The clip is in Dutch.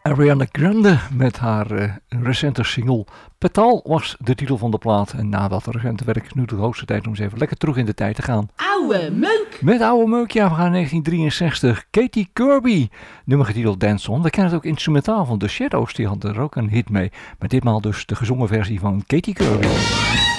Ariana Grande met haar recente single Petal was de titel van de plaat. En na dat recente werk nu de hoogste tijd om eens even lekker terug in de tijd te gaan. Oude meuk! Met oude meuk, ja, we gaan 1963. Katy Kirby, nummer getiteld Dance On. We kennen het ook instrumentaal van The Shadows, die hadden er ook een hit mee. Maar ditmaal dus de gezongen versie van Katy Kirby.